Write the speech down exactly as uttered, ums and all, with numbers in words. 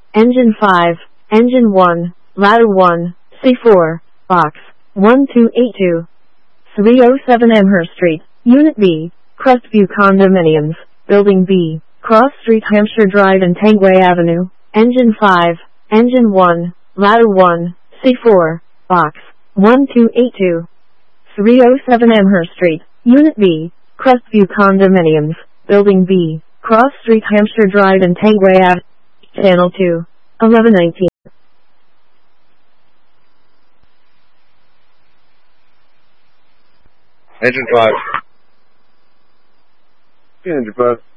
Engine five, Engine one, Ladder one, C four, Box one two eight two, three oh seven Amherst Street, Unit B, Crestview Condominiums, Building B, Cross Street, Hampshire Drive and Tangway Avenue. Engine five, Engine one, Ladder one, C four, Box one two eight two, three oh seven Amherst Street, Unit B, Crestview Condominiums, Building B, Cross Street, Hampshire Drive and Tangway Avenue. Channel two, eleven nineteen. Engine five. Engine five.